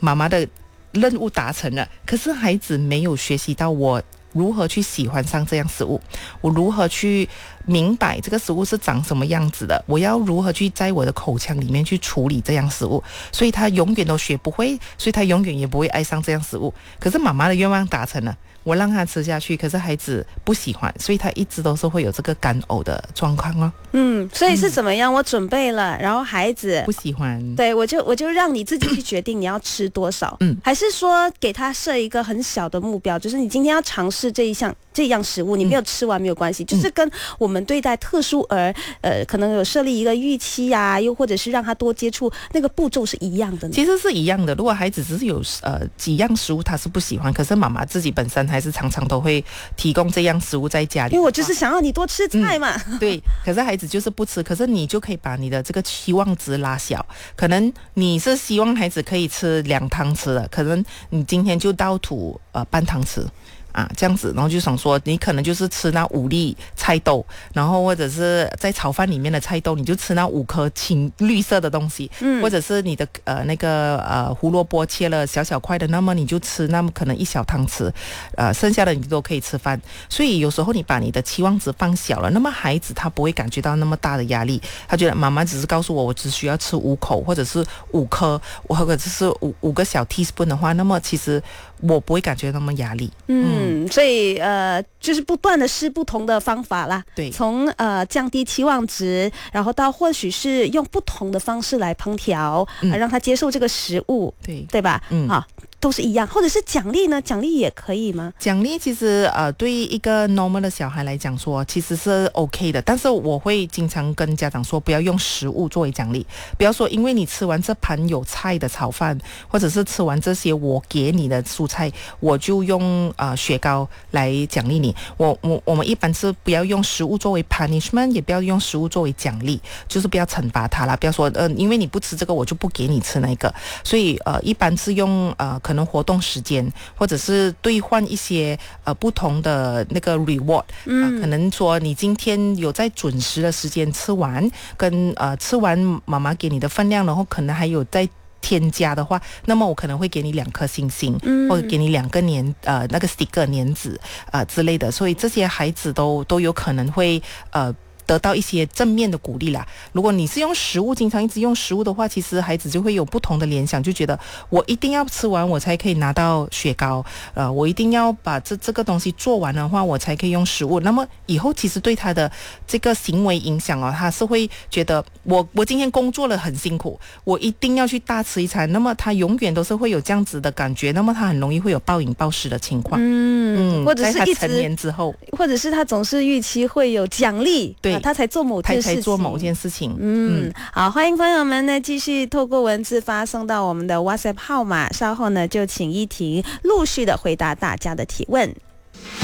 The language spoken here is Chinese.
妈妈的任务达成了，可是孩子没有学习到我如何去喜欢上这样食物，我如何去明白这个食物是长什么样子的，我要如何去在我的口腔里面去处理这样食物，所以他永远都学不会，所以他永远也不会爱上这样食物。可是妈妈的愿望达成了，我让他吃下去，可是孩子不喜欢，所以他一直都是会有这个干呕的状况哦。 所以是怎么样？我准备了，然后孩子不喜欢， 对，我就让你自己去决定你要吃多少，还是说给他设一个很小的目标，就是你今天要尝试这样食物，你没有吃完没有关系，就是跟我们对待特殊儿，可能有设立一个预期啊，又或者是让他多接触那个步骤是一样的呢？ 其实是一样的。如果孩子只是有几样食物他是不喜欢，可是妈妈自己本身还是常常都会提供这样食物在家里， 因为我就是想要你多吃菜嘛。 对，可是孩子就是不吃，可是你就可以把你的这个期望值拉小，可能你是希望孩子可以吃2汤匙的，可能你今天就倒吐半汤匙。这样子，然后就想说，你可能就是吃那5粒菜豆，然后或者是在炒饭里面的菜豆，你就吃那5颗绿色的东西，或者是你的那个胡萝卜切了小小块的，那么你就吃那么可能1小汤匙，剩下的你都可以吃饭。所以有时候你把你的期望值放小了，那么孩子他不会感觉到那么大的压力，他觉得妈妈只是告诉我只需要吃5口，或者是5颗，或者是5个小 teaspoon 的话，那么其实我不会感觉那么压力。 所以就是不断的试不同的方法啦， 对， 从降低期望值，然后到或许是用不同的方式来烹调，让他接受这个食物，对吧？都是一样，或者是奖励呢？奖励也可以吗？ 奖励其实对于一个 normal 的小孩来讲说其实是 OK 的，但是我会经常跟家长说，不要用食物作为奖励，不要说因为你吃完这盘有菜的炒饭，或者是吃完这些我给你的蔬菜，我就用雪糕来奖励你。我们一般是不要用食物作为 punishment， 也不要用食物作为奖励，就是不要惩罚他啦，不要说因为你不吃这个我就不给你吃那个。所以一般是用可能活动时间，或者是兑换一些不同的那个 reward，可能说你今天有在准时的时间吃完，跟吃完妈妈给你的分量，然后可能还有在添加的话，那么我可能会给你2颗星星，或者给你2个那个 sticker 粘纸之类的。所以这些孩子都有可能会得到一些正面的鼓励啦。如果你是用食物，经常一直用食物的话，其实孩子就会有不同的联想，就觉得我一定要吃完我才可以拿到雪糕，我一定要把这个东西做完的话我才可以用食物。那么以后其实对他的这个行为影响他是会觉得我今天工作了很辛苦，我一定要去大吃一餐，那么他永远都是会有这样子的感觉，那么他很容易会有暴饮暴食的情况。 或者是在他成年之后， 或者是他总是预期会有奖励， 对， 他才做某件事情。好，欢迎朋友们呢继续透过文字发送到我们的 WhatsApp 号码，稍后呢就请依婷陆续的回答大家的提问。